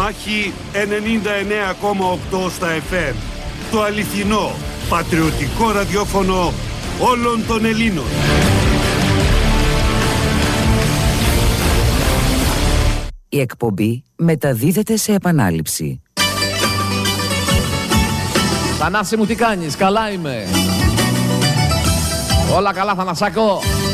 Μάχη 99,8 στα FM. Το αληθινό, πατριωτικό ραδιόφωνο όλων των Ελλήνων. Η εκπομπή μεταδίδεται σε επανάληψη. Θανάση μου, τι κάνεις? Καλά είμαι. Όλα καλά, Θανασάκο.